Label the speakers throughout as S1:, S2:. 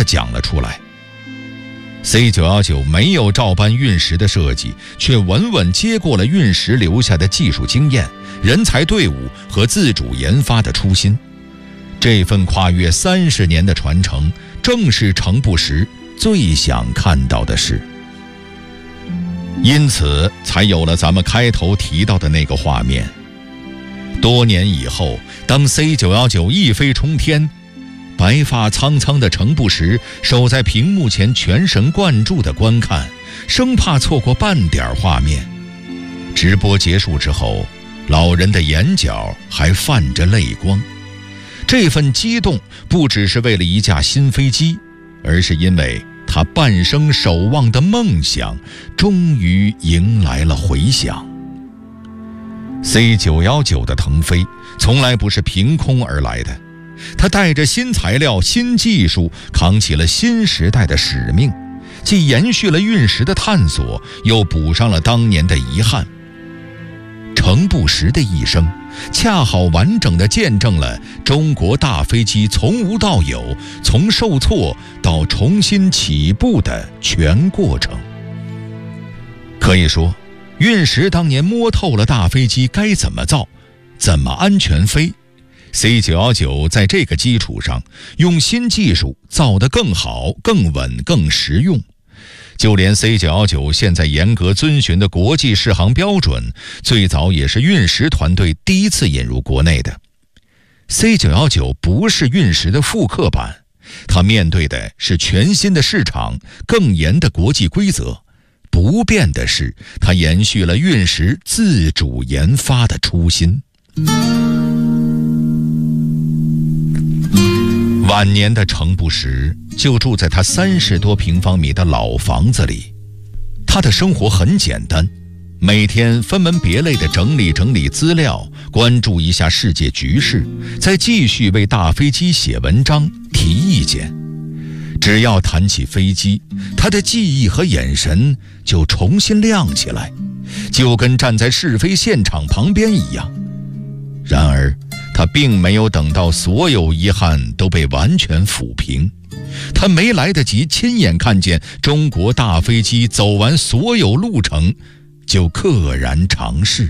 S1: 讲了出来。C919 没有照搬运石的设计，却稳稳接过了运石留下的技术经验、人才队伍和自主研发的初心。这份跨越30年的传承，正是程不时最想看到的事。因此才有了咱们开头提到的那个画面。多年以后，当 C919 一飞冲天，白发苍苍的程不时守在屏幕前，全神贯注地观看，生怕错过半点画面。直播结束之后，老人的眼角还泛着泪光。这份激动不只是为了一架新飞机，而是因为他半生守望的梦想终于迎来了回响。C919 的腾飞从来不是凭空而来的，他带着新材料、新技术，扛起了新时代的使命，既延续了运石的探索，又补上了当年的遗憾。程不时的一生恰好完整地见证了中国大飞机从无到有、从受挫到重新起步的全过程。可以说，运石当年摸透了大飞机该怎么造、怎么安全飞。C919 在这个基础上，用新技术造得更好、更稳、更实用。就连 C919 现在严格遵循的国际适航标准，最早也是运石团队第一次引入国内的。C919 不是运石的复刻版，它面对的是全新的市场、更严的国际规则。不变的是，它延续了运石自主研发的初心。晚年的程不时就住在他30多平方米的老房子里。他的生活很简单，每天分门别类地整理资料，关注一下世界局势，再继续为大飞机写文章、提意见。只要谈起飞机，他的记忆和眼神就重新亮起来，就跟站在试飞现场旁边一样。然而他并没有等到所有遗憾都被完全抚平，他没来得及亲眼看见中国大飞机走完所有路程，就溘然长逝。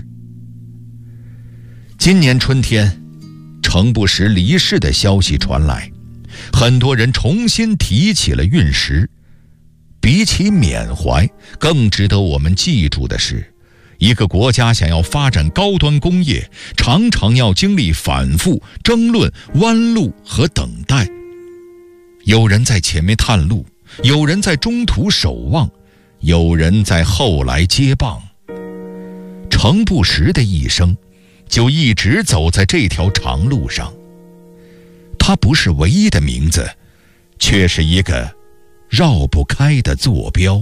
S1: 今年春天，程不时离世的消息传来，很多人重新提起了运石。比起缅怀，更值得我们记住的是，一个国家想要发展高端工业，常常要经历反复、争论、弯路和等待。有人在前面探路，有人在中途守望，有人在后来接棒。程不时的一生就一直走在这条长路上。他不是唯一的名字，却是一个绕不开的坐标。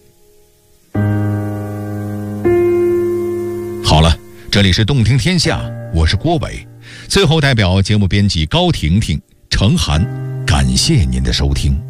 S1: 好了，这里是动听天下，我是郭伟。最后代表节目编辑高婷婷、程涵，感谢您的收听。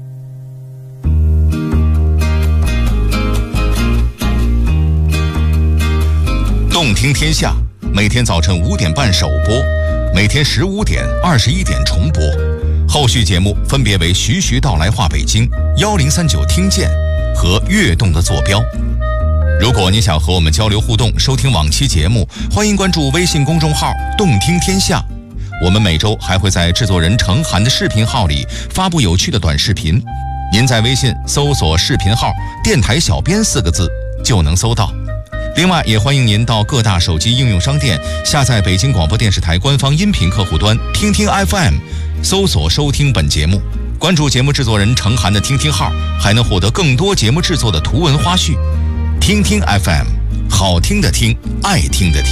S1: 动听天下每天早晨5点半首播，每天15点、21点重播。后续节目分别为徐徐道来话北京、1039听见和跃动的坐标。如果你想和我们交流互动，收听往期节目，欢迎关注微信公众号动听天下。我们每周还会在制作人程涵的视频号里发布有趣的短视频，您在微信搜索视频号电台小编4个字就能搜到。另外也欢迎您到各大手机应用商店下载北京广播电视台官方音频客户端听听 FM， 搜索收听本节目。关注节目制作人程涵的听听号，还能获得更多节目制作的图文花絮。听听 FM， 好听的听，爱听的听。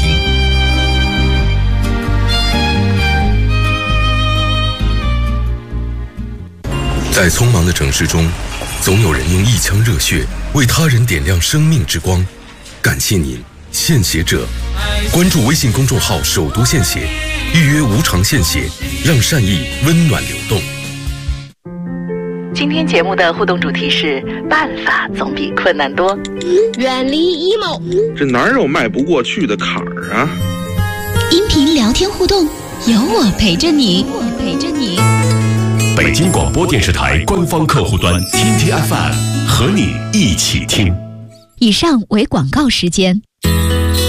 S2: 在匆忙的城市中，总有人用一腔热血为他人点亮生命之光。感谢您，献血者。关注微信公众号首都献血，预约无偿献血，让善意温暖流动。
S3: 今天节目的互动主题是办法总比困难多。
S4: 远离 emo，
S5: 这哪有迈不过去的坎儿啊？
S4: 音频聊天互动，有我陪着你，
S6: 北京广播电视台官方客户端 TTFM， 和你一起听。
S7: 以上为广告时间。